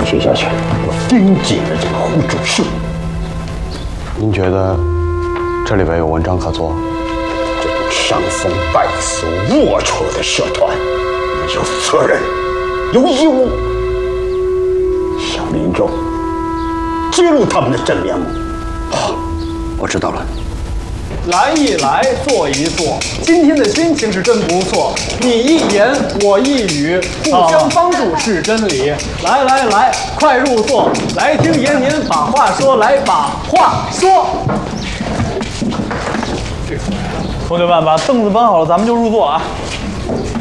接下去，我盯紧了这个胡主事。 您觉得这里边有文章可做？ 这种伤风败俗、龌龊的社团，我们有责任、有义务向民众揭露他们的真面目。好，我知道了。 来一来，坐一坐。今天的心情是真不错，你一言我一语，互相帮助是真理。来来来，快入座，来听爷您把话说，来把话说。同学们，把凳子搬好了，咱们就入座啊。